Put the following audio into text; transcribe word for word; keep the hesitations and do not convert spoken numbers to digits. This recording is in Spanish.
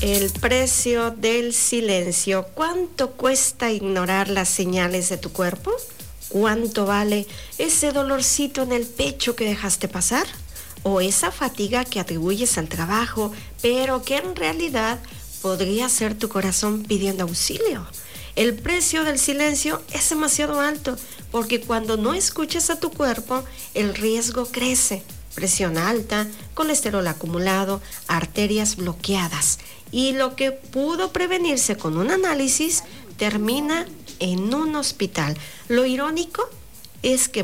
El precio del silencio. ¿Cuánto cuesta ignorar las señales de tu cuerpo? ¿Cuánto vale ese dolorcito en el pecho que dejaste pasar? ¿O esa fatiga que atribuyes al trabajo, pero que en realidad podría ser tu corazón pidiendo auxilio? El precio del silencio es demasiado alto, porque cuando no escuchas a tu cuerpo, el riesgo crece. Presión alta, colesterol acumulado, arterias bloqueadas. Y lo que pudo prevenirse con un análisis termina en un hospital. Lo irónico es que